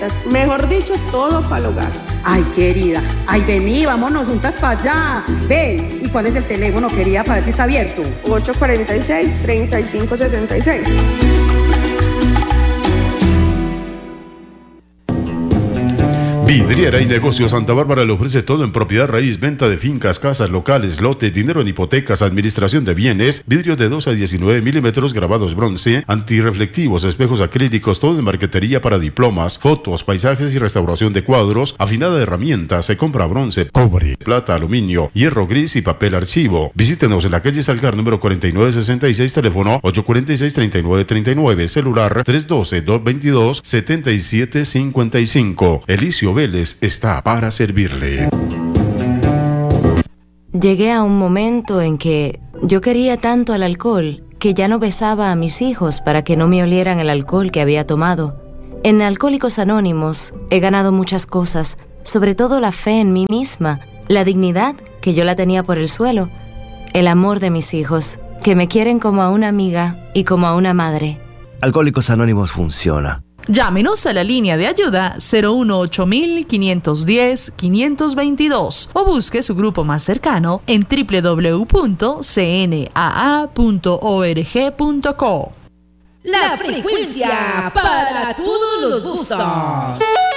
Mejor dicho, todo para el hogar. Ay, querida, ay, vení, vámonos juntas para allá. Ve, ¿y cuál es el teléfono, querida, para ver si está abierto? 846-3566. Vidriera y Negocio Santa Bárbara le ofrece todo en propiedad raíz, venta de fincas, casas, locales, lotes, dinero en hipotecas, administración de bienes, vidrios de 2 a 19 milímetros, grabados bronce, antirreflectivos, espejos acrílicos, todo en marquetería para diplomas, fotos, paisajes y restauración de cuadros, afinada de herramientas, se compra bronce, cobre, plata, aluminio, hierro gris y papel archivo. Visítenos en la calle Salgar número 4966, teléfono 846-3939, celular 312-222-7755. Elicio Vélez está para servirle. Llegué a un momento en que yo quería tanto al alcohol que ya no besaba a mis hijos para que no me olieran el alcohol que había tomado. En Alcohólicos Anónimos he ganado muchas cosas, sobre todo la fe en mí misma, la dignidad, que yo la tenía por el suelo, el amor de mis hijos, que me quieren como a una amiga y como a una madre. Alcohólicos Anónimos funciona. Llámenos a la línea de ayuda 018-510-522 o busque su grupo más cercano en www.cnaa.org.co. La frecuencia para todos los gustos.